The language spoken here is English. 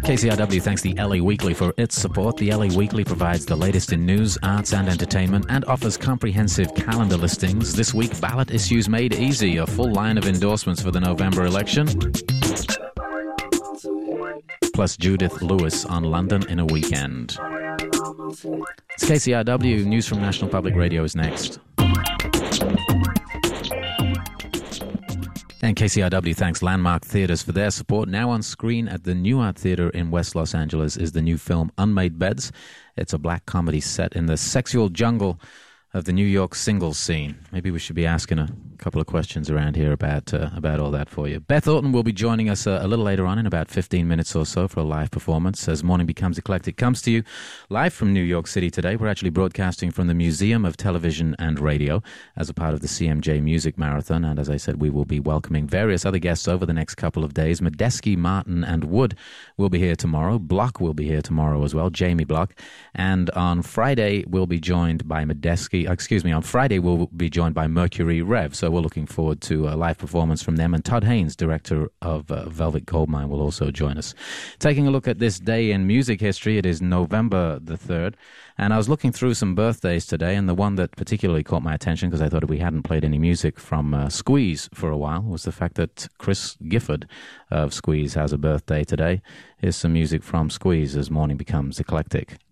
KCRW thanks the LA Weekly for its support. The LA Weekly provides the latest in news, arts and entertainment and offers comprehensive calendar listings. This week, ballot issues made easy, a full line of endorsements for the November election, plus Judith Lewis on London in a Weekend. It's KCRW. News from National Public Radio is next. And KCRW thanks Landmark Theatres for their support. Now on screen at the New Art Theatre in West Los Angeles is the new film Unmade Beds. It's a black comedy set in the sexual jungle of the New York singles scene. Maybe we should be asking a couple of questions around here about all that for you. Beth Orton will be joining us a little later on in about 15 minutes or so for a live performance as Morning Becomes Eclectic comes to you live from New York City today. We're actually broadcasting from the Museum of Television and Radio as a part of the CMJ Music Marathon. And as I said, we will be welcoming various other guests over the next couple of days. Medeski, Martin and Wood will be here tomorrow. Block will be here tomorrow as well, Jamie Block. And on Friday, we'll be joined by on Friday we'll be joined by Mercury Rev. So we're looking forward to a live performance from them. And Todd Haynes, director of Velvet Goldmine, will also join us. Taking a look at this day in music history, it is November the 3rd. And I was looking through some birthdays today, and the one that particularly caught my attention, because I thought we hadn't played any music from Squeeze for a while, was the fact that Chris Gifford of Squeeze has a birthday today. Here's some music from Squeeze as Morning Becomes Eclectic.